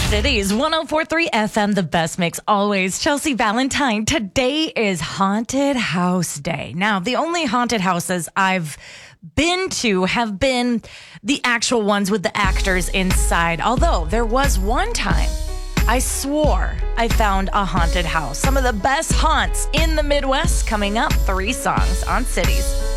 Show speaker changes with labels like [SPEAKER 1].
[SPEAKER 1] Cities 1043 FM, the best mix always. Chelsea Valentine. Today is Haunted House Day. Now, the only haunted houses I've been to have been the actual ones with the actors inside. Although there was one time I swore I found a haunted house. Some of the best haunts in the Midwest coming up. 3 songs on Cities.